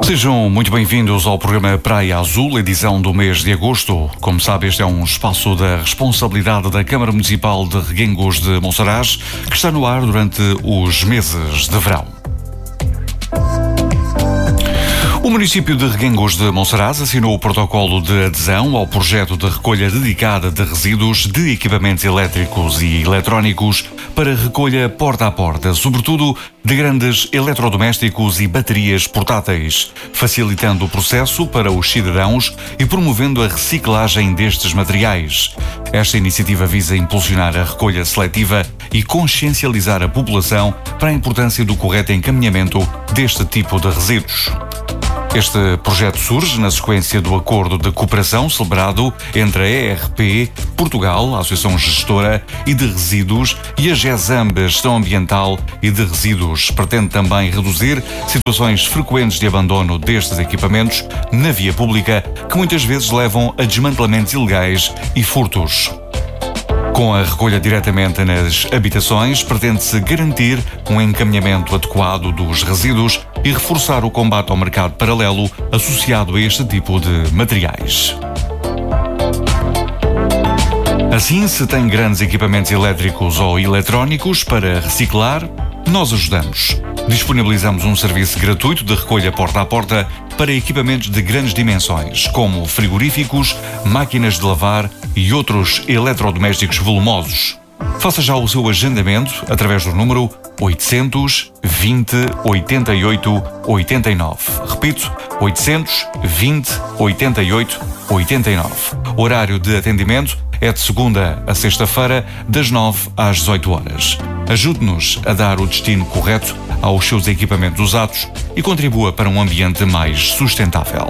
Sejam muito bem-vindos ao programa Praia Azul, edição do mês de agosto. Como sabe, este é um espaço da responsabilidade da Câmara Municipal de Reguengos de Monsaraz, que está no ar durante os meses de verão. O município de Reguengos de Monsaraz assinou o protocolo de adesão ao projeto de recolha dedicada de resíduos de equipamentos elétricos e eletrónicos para recolha porta a porta, sobretudo de grandes eletrodomésticos e baterias portáteis, facilitando o processo para os cidadãos e promovendo a reciclagem destes materiais. Esta iniciativa visa impulsionar a recolha seletiva e consciencializar a população para a importância do correto encaminhamento deste tipo de resíduos. Este projeto surge na sequência do acordo de cooperação celebrado entre a ERP Portugal, a Associação Gestora e de Resíduos, e a GESAMB, a Gestão Ambiental e de Resíduos. Pretende também reduzir situações frequentes de abandono destes equipamentos na via pública, que muitas vezes levam a desmantelamentos ilegais e furtos. Com a recolha diretamente nas habitações, pretende-se garantir um encaminhamento adequado dos resíduos e reforçar o combate ao mercado paralelo associado a este tipo de materiais. Assim, se tem grandes equipamentos elétricos ou eletrónicos para reciclar, nós ajudamos. Disponibilizamos um serviço gratuito de recolha porta a porta para equipamentos de grandes dimensões, como frigoríficos, máquinas de lavar e outros eletrodomésticos volumosos. Faça já o seu agendamento através do número 820 88 89. Repito, 820 88 89. O horário de atendimento é de segunda a sexta-feira, das 9 às 18 horas. Ajude-nos a dar o destino correto aos seus equipamentos usados e contribua para um ambiente mais sustentável.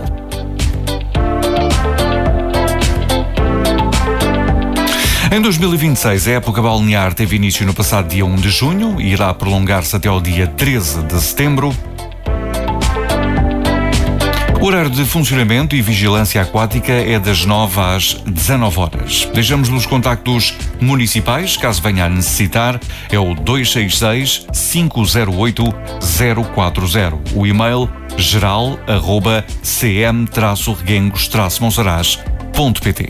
Em 2026, a época balnear teve início no passado dia 1 de junho e irá prolongar-se até ao dia 13 de setembro. O horário de funcionamento e vigilância aquática é das 9 às 19 horas. Deixamos os contactos municipais, caso venha a necessitar, é o 266 508 040. O e-mail geral@cm-reguengos-monsaraz.pt.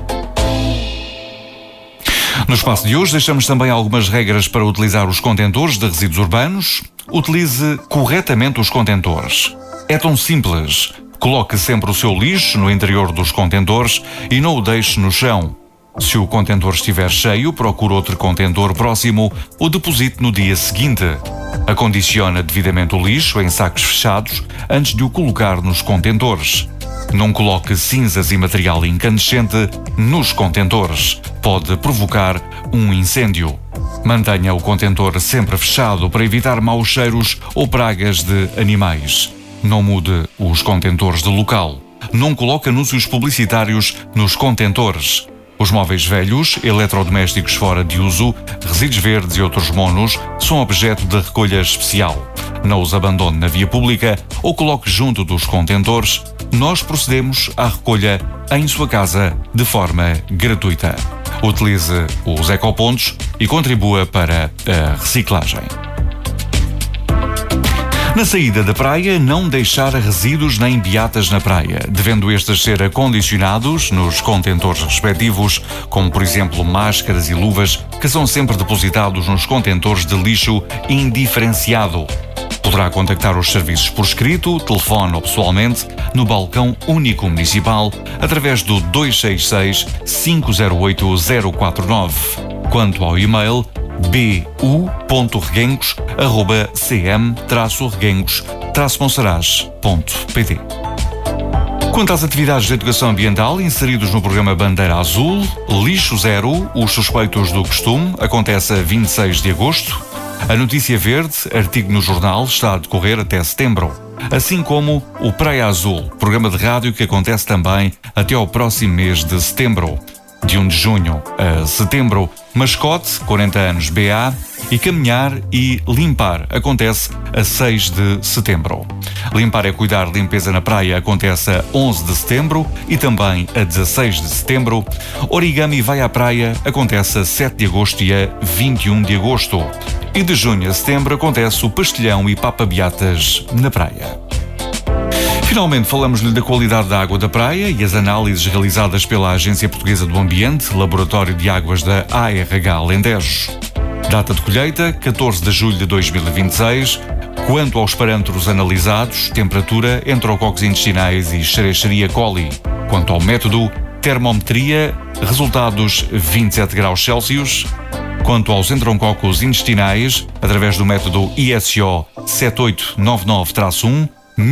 No espaço de hoje deixamos também algumas regras para utilizar os contentores de resíduos urbanos. Utilize corretamente os contentores. É tão simples. Coloque sempre o seu lixo no interior dos contentores e não o deixe no chão. Se o contentor estiver cheio, procure outro contentor próximo ou deposite no dia seguinte. Acondicione devidamente o lixo em sacos fechados antes de o colocar nos contentores. Não coloque cinzas e material incandescente nos contentores. Pode provocar um incêndio. Mantenha o contentor sempre fechado para evitar maus cheiros ou pragas de animais. Não mude os contentores de local. Não coloque anúncios publicitários nos contentores. Os móveis velhos, eletrodomésticos fora de uso, resíduos verdes e outros monos são objeto de recolha especial. Não os abandone na via pública ou coloque junto dos contentores. Nós procedemos à recolha em sua casa de forma gratuita. Utilize os ecopontos e contribua para a reciclagem. Na saída da praia, não deixar resíduos nem beatas na praia, devendo estes ser acondicionados nos contentores respectivos, como por exemplo máscaras e luvas, que são sempre depositados nos contentores de lixo indiferenciado. Poderá contactar os serviços por escrito, telefone ou pessoalmente, no balcão único municipal, através do 266 508 049. Quanto ao e-mail, bu.reguengos@cm-reguengos-monsaraz.pt. Quanto às atividades de educação ambiental inseridos no programa Bandeira Azul, Lixo Zero, os suspeitos do costume, acontece a 26 de agosto. A Notícia Verde, artigo no jornal, está a decorrer até setembro. Assim como o Praia Azul, programa de rádio que acontece também até ao próximo mês de setembro. De 1 de junho a setembro, Mascote, 40 anos BA, e Caminhar e Limpar acontece a 6 de setembro. Limpar é cuidar de limpeza na praia acontece a 11 de setembro e também a 16 de setembro. Origami vai à praia acontece a 7 de agosto e a 21 de agosto. E de junho a setembro acontece o Pastelhão e Papa Beatas na praia. Finalmente, falamos-lhe da qualidade da água da praia e as análises realizadas pela Agência Portuguesa do Ambiente, Laboratório de Águas da ARH Alentejo. Data de colheita, 14 de julho de 2026. Quanto aos parâmetros analisados, temperatura, enterococos intestinais e Escherichia coli. Quanto ao método, termometria, resultados 27 graus Celsius. Quanto aos enterococos intestinais, através do método ISO 7899-1,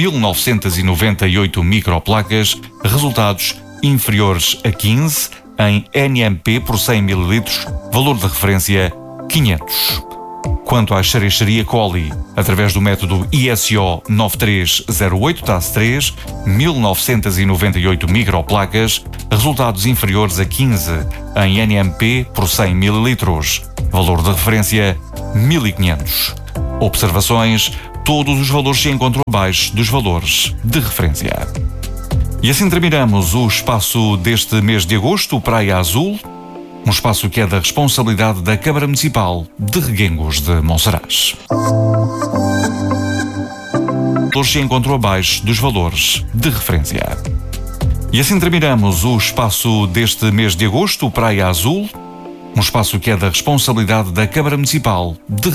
1998 microplacas, resultados inferiores a 15 em NMP por 100 ml, valor de referência 500. Quanto à Escherichia coli, através do método ISO 9308-3, 1998 microplacas, resultados inferiores a 15 em NMP por 100 ml, valor de referência 1500. Observações: todos os valores se encontram abaixo dos valores de referência. E assim terminamos o espaço deste mês de agosto, Praia Azul, um espaço que é da responsabilidade da Câmara Municipal de Reguengos de Monsaraz. Os valores se encontram abaixo dos valores de referência. E assim terminamos o espaço deste mês de agosto, Praia Azul, um espaço que é da responsabilidade da Câmara Municipal de